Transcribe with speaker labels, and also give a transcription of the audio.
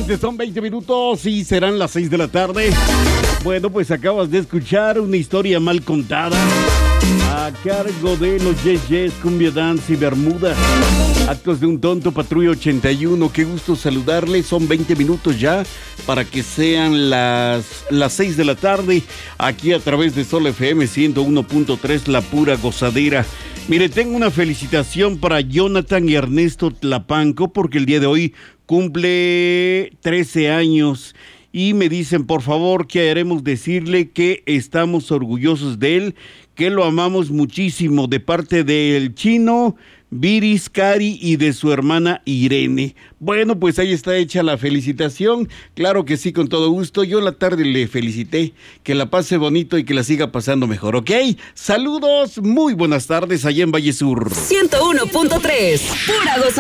Speaker 1: tarde, son 20 minutos y serán las 6 de la tarde. Bueno, pues acabas de escuchar una historia mal contada a cargo de los Yes Yes, Cumbia Dance y Bermuda. Actos de un tonto, Patrulla 81. Qué gusto saludarles. Son 20 minutos ya para que sean las 6 de la tarde aquí a través de Sol FM 101.3, la pura gozadera. Mire, tengo una felicitación para Jonathan y Ernesto Tlapanco porque el día de hoy cumple 13 años y me dicen, por favor, que haremos decirle que estamos orgullosos de él, que lo amamos muchísimo, de parte del Chino, Viris, Cari y de su hermana Irene. Bueno, pues ahí está hecha la felicitación. Claro que sí, con todo gusto. Yo en la tarde le felicité. Que la pase bonito y que la siga pasando mejor, ¿ok? Saludos, muy buenas tardes allá en Valle Sur.
Speaker 2: 101.3, pura gozadera.